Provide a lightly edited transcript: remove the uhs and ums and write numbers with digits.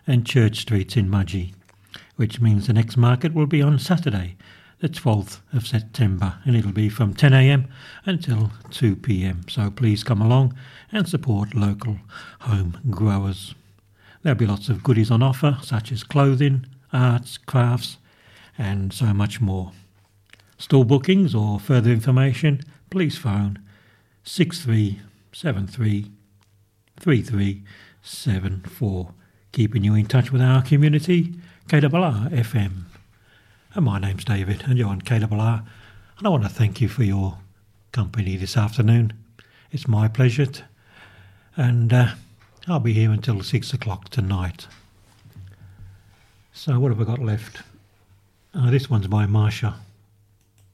and Church Streets in Mudgee, which means the next market will be on Saturday, the 12th of September, and it'll be from 10 a.m. until 2 p.m. So please come along and support local home growers. There'll be lots of goodies on offer, such as clothing, arts, crafts, and so much more. Store bookings or further information, please phone 6373 3374. Keeping you in touch with our community, KRR FM. And my name's David, and you're on KRR, and I want to thank you for your company this afternoon. It's my pleasure, and I'll be here until 6 o'clock tonight. So what have I got left? This one's by Marsha.